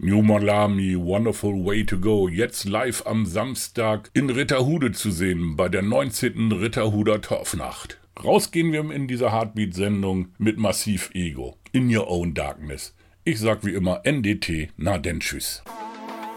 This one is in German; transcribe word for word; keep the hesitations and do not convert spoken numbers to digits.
New Malami, Wonderful Way to Go, jetzt live am Samstag in Ritterhude zu sehen, bei der neunzehnten Ritterhuder Torfnacht. Raus gehen wir in dieser Heartbeat-Sendung mit Massiv Ego, In Your Own Darkness. Ich sag wie immer N D T, na denn tschüss.